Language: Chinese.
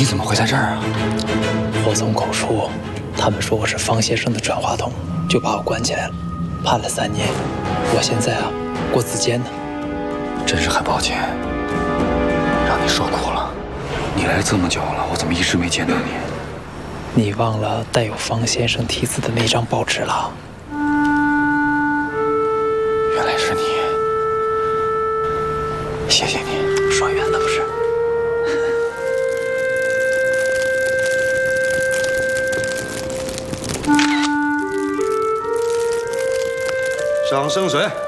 你怎么会在这儿啊？ 我从口述，他们说我是方先生的传话筒，就把我关起来了，判了3年。我现在啊，过自监呢。 真是很抱歉，让你受苦了。你来这么久了，我怎么一直没见到你？ 你忘了带有方先生题字的那张报纸了？ 原来是你，谢谢你。 说远了不是？ 上圣水。